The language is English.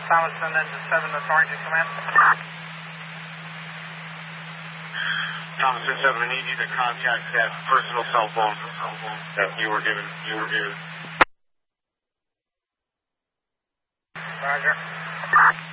Thomason, engine 7 to Torrington Command. Thomason 7, I need you to contact that personal cell phone that you were given. Roger.